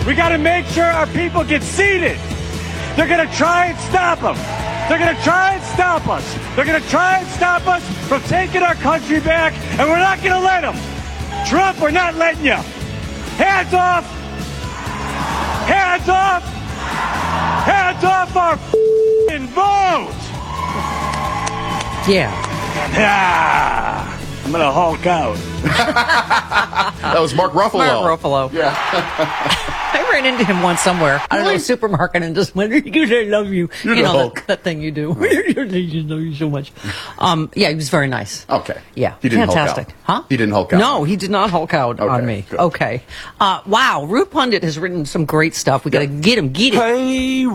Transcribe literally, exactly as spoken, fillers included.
We got to make sure our people get seated. They're going to try and stop them. They're going to try and stop us. They're going to try and stop us from taking our country back, and we're not going to let them. Trump, we're not letting you. Hands off. Hands off. Hands off our f***ing vote. Yeah. Yeah. I'm going to Hulk out. That was Mark Ruffalo. Mark Ruffalo. Yeah. I ran into him once somewhere. I don't know, a supermarket, and just went, I love you. You're you the know, Hulk. that, that thing you do. I love you so much. Um, yeah, he was very nice. Okay. Yeah. He didn't Fantastic. Hulk out. Huh? He didn't Hulk out. No, he did not Hulk out Okay, on me. good. Okay. Uh, wow. Root Pundit has written some great stuff. We got to get him. Get it. Hey.